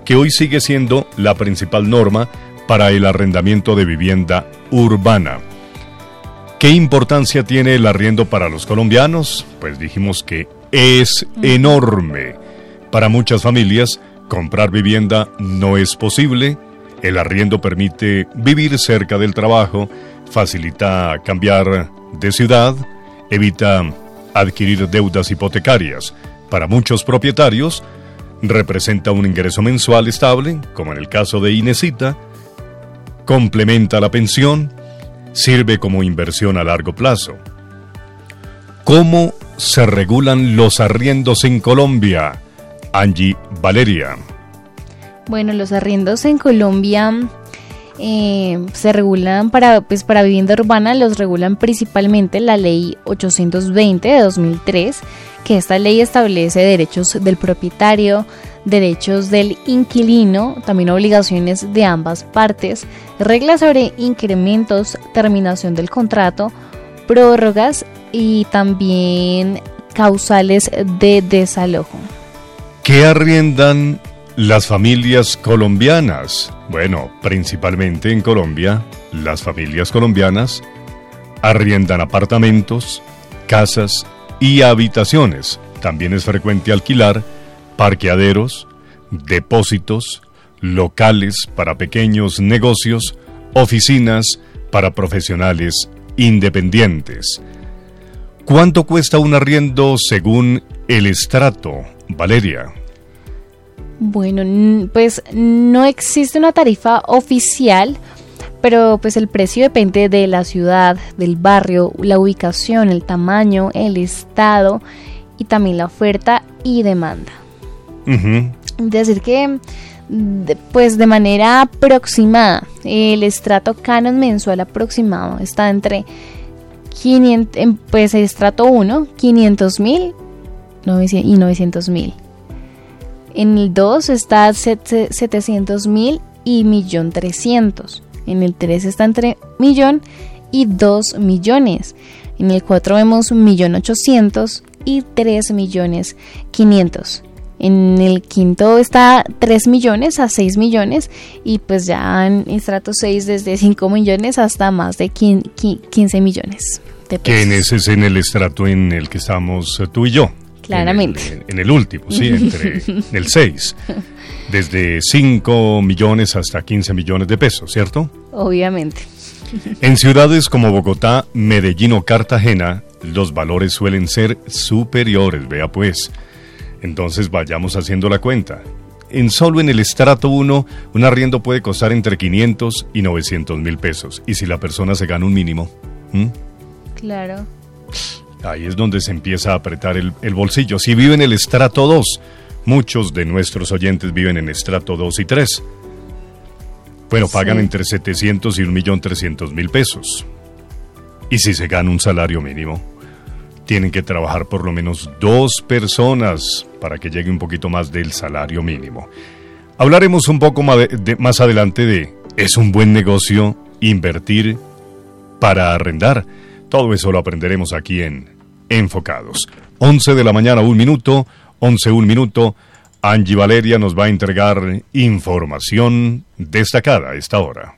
que hoy sigue siendo la principal norma para el arrendamiento de vivienda urbana. ¿Qué importancia tiene el arriendo para los colombianos? Pues dijimos que es enorme. Para muchas familias, comprar vivienda no es posible. El arriendo permite vivir cerca del trabajo, facilita cambiar de ciudad, evita adquirir deudas hipotecarias. Para muchos propietarios, representa un ingreso mensual estable, como en el caso de Inesita, complementa la pensión, sirve como inversión a largo plazo. ¿Cómo se regulan los arriendos en Colombia? Angie Valeria. Bueno, los arriendos en Colombia se regulan para vivienda urbana, los regulan principalmente la ley 820 de 2003, que esta ley establece derechos del propietario, derechos del inquilino, también obligaciones de ambas partes, reglas sobre incrementos, terminación del contrato, prórrogas y también causales de desalojo. ¿Qué arriendan las familias colombianas? Bueno, principalmente en Colombia, las familias colombianas arriendan apartamentos, casas y habitaciones. También es frecuente alquilar parqueaderos, depósitos, locales para pequeños negocios, oficinas para profesionales independientes. ¿Cuánto cuesta un arriendo según el estrato, Valeria? Bueno, pues no existe una tarifa oficial, pero pues el precio depende de la ciudad, del barrio, la ubicación, el tamaño, el estado y también la oferta y demanda. Es decir que pues de manera aproximada el estrato canon mensual aproximado está entre 500, pues el estrato 1, 500.000 y 900.000. En el 2 está 700.000 y 1.300.000. En el 3 está entre 1.000.000 y 2 millones. En el 4 vemos 1.800.000 y 3.500.000. En el quinto está 3 millones a 6 millones y pues ya en estrato 6 desde 5 millones hasta más de 15 millones de pesos. Que ese es en el estrato en el que estamos tú y yo. Claramente. En el último, sí, entre el 6. Desde 5 millones hasta 15 millones de pesos, ¿cierto? Obviamente. En ciudades como Bogotá, Medellín o Cartagena, los valores suelen ser superiores, vea pues. Entonces vayamos haciendo la cuenta. Solo en el estrato 1, un arriendo puede costar entre 500 y 900.000 pesos. Y si la persona se gana un mínimo. Claro. Ahí es donde se empieza a apretar el bolsillo. Si vive en el estrato 2, muchos de nuestros oyentes viven en estrato 2 y 3. Bueno, pagan entre 700 y 1.300.000 pesos. Y si se gana un salario mínimo, tienen que trabajar por lo menos 2 personas para que llegue un poquito más del salario mínimo. Hablaremos un poco más adelante de ¿es un buen negocio invertir para arrendar? Todo eso lo aprenderemos aquí en Enfocados. 11 de la mañana, 1 minuto, 11, 1 minuto. Angie Valeria nos va a entregar información destacada a esta hora.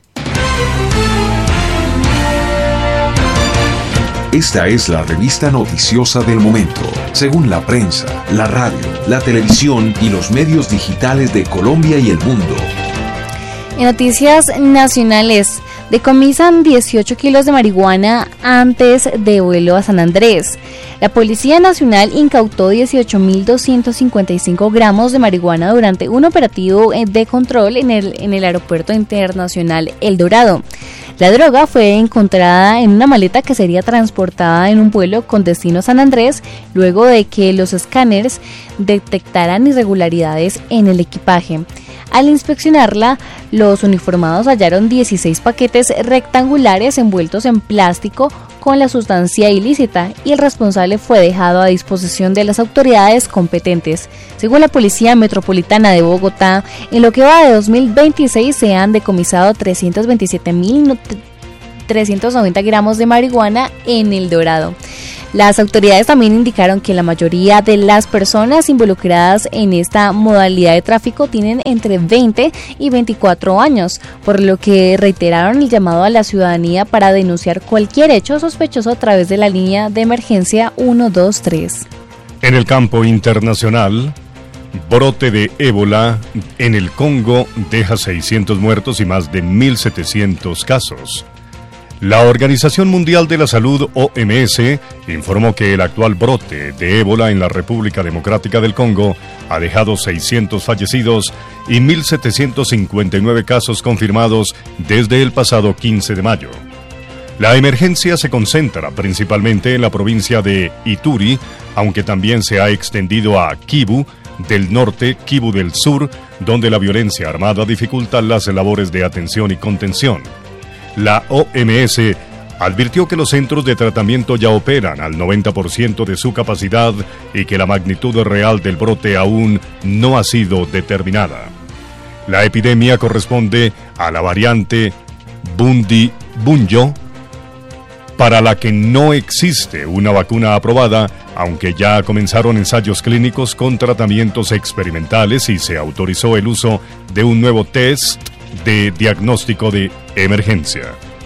Esta es la revista noticiosa del momento, según la prensa, la radio, la televisión y los medios digitales de Colombia y el mundo. En noticias nacionales, decomisan 18 kilos de marihuana antes de vuelo a San Andrés. La Policía Nacional incautó 18.255 gramos de marihuana durante un operativo de control en el Aeropuerto Internacional El Dorado. La droga fue encontrada en una maleta que sería transportada en un vuelo con destino a San Andrés, luego de que los escáneres detectaran irregularidades en el equipaje. Al inspeccionarla, los uniformados hallaron 16 paquetes rectangulares envueltos en plástico con la sustancia ilícita y el responsable fue dejado a disposición de las autoridades competentes. Según la Policía Metropolitana de Bogotá, en lo que va de 2026 se han decomisado 327.390 gramos de marihuana en El Dorado. Las autoridades también indicaron que la mayoría de las personas involucradas en esta modalidad de tráfico tienen entre 20 y 24 años, por lo que reiteraron el llamado a la ciudadanía para denunciar cualquier hecho sospechoso a través de la línea de emergencia 123. En el campo internacional, brote de ébola en el Congo deja 600 muertos y más de 1.700 casos. La Organización Mundial de la Salud, OMS, informó que el actual brote de ébola en la República Democrática del Congo ha dejado 600 fallecidos y 1.759 casos confirmados desde el pasado 15 de mayo. La emergencia se concentra principalmente en la provincia de Ituri, aunque también se ha extendido a Kivu del norte, Kivu del sur, donde la violencia armada dificulta las labores de atención y contención. La OMS advirtió que los centros de tratamiento ya operan al 90% de su capacidad y que la magnitud real del brote aún no ha sido determinada. La epidemia corresponde a la variante Bundibugyo, para la que no existe una vacuna aprobada, aunque ya comenzaron ensayos clínicos con tratamientos experimentales y se autorizó el uso de un nuevo test de diagnóstico de emergencia.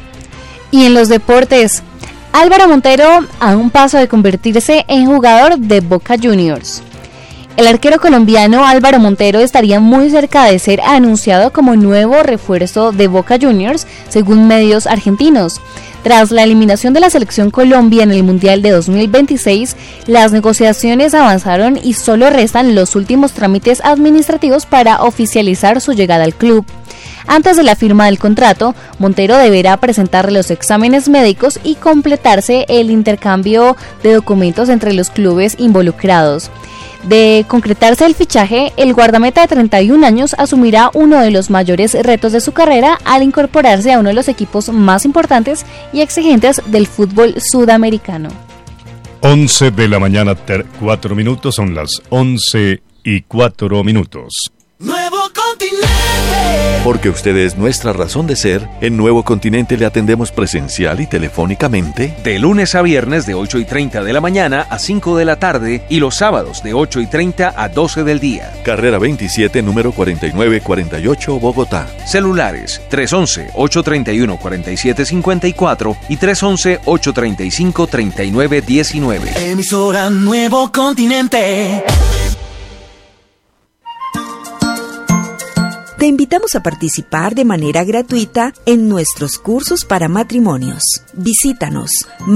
Y en los deportes, Álvaro Montero a un paso de convertirse en jugador de Boca Juniors. El arquero colombiano Álvaro Montero estaría muy cerca de ser anunciado como nuevo refuerzo de Boca Juniors, según medios argentinos. Tras la eliminación de la selección Colombia en el Mundial de 2026, las negociaciones avanzaron y solo restan los últimos trámites administrativos para oficializar su llegada al club. Antes de la firma del contrato, Montero deberá presentar los exámenes médicos y completarse el intercambio de documentos entre los clubes involucrados. De concretarse el fichaje, el guardameta de 31 años asumirá uno de los mayores retos de su carrera al incorporarse a uno de los equipos más importantes y exigentes del fútbol sudamericano. 11 de la mañana, 4 minutos, son las 11:04. Nuevo Continente. Porque usted es nuestra razón de ser, en Nuevo Continente le atendemos presencial y telefónicamente. De lunes a viernes de 8:30 de la mañana a 5 de la tarde y los sábados de 8:30 a 12 del día. Carrera 27, número 4948, Bogotá. Celulares 311-831-4754 y 311-835-3919. Emisora Nuevo Continente. Te invitamos a participar de manera gratuita en nuestros cursos para matrimonios. Visítanos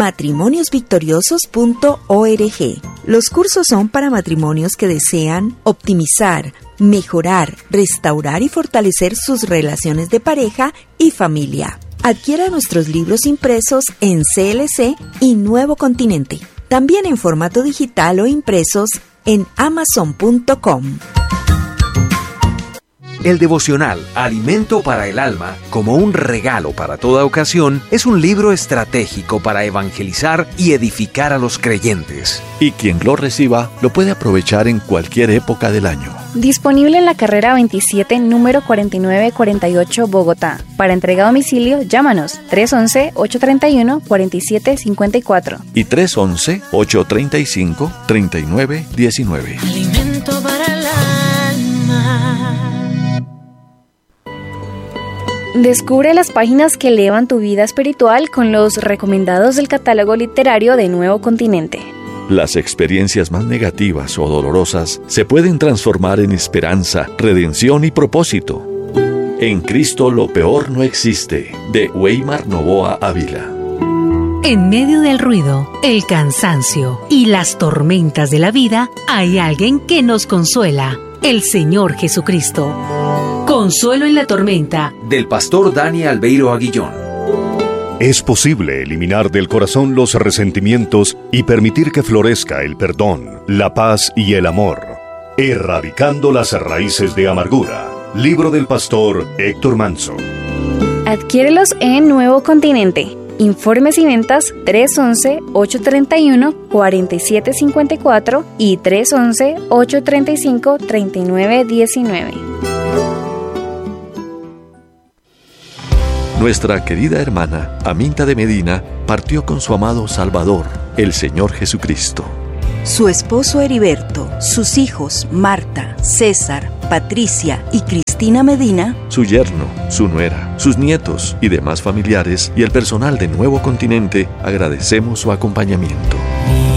matrimoniosvictoriosos.org. Los cursos son para matrimonios que desean optimizar, mejorar, restaurar y fortalecer sus relaciones de pareja y familia. Adquiera nuestros libros impresos en CLC y Nuevo Continente. También en formato digital o impresos en amazon.com. El devocional Alimento para el Alma, como un regalo para toda ocasión, es un libro estratégico para evangelizar y edificar a los creyentes. Y quien lo reciba lo puede aprovechar en cualquier época del año. Disponible en la carrera 27, número 4948, Bogotá. Para entrega a domicilio, llámanos 311-831-4754 y 311-835-3919. Alimento para el alma. Descubre las páginas que elevan tu vida espiritual con los recomendados del catálogo literario de Nuevo Continente. Las experiencias más negativas o dolorosas se pueden transformar en esperanza, redención y propósito. En Cristo lo peor no existe, de Weimar Novoa Ávila. En medio del ruido, el cansancio y las tormentas de la vida, hay alguien que nos consuela, el Señor Jesucristo. Consuelo en la tormenta, del pastor Dani Albeiro Aguillón. Es posible eliminar del corazón los resentimientos y permitir que florezca el perdón, la paz y el amor, erradicando las raíces de amargura. Libro del pastor Héctor Manso. Adquiérelos en Nuevo Continente. Informes y ventas 311-831-4754 y 311-835-3919. Nuestra querida hermana, Aminta de Medina, partió con su amado Salvador, el Señor Jesucristo. Su esposo Heriberto, sus hijos Marta, César, Patricia y Cristina Medina, Su yerno, su nuera, sus nietos y demás familiares y el personal de Nuevo Continente agradecemos su acompañamiento.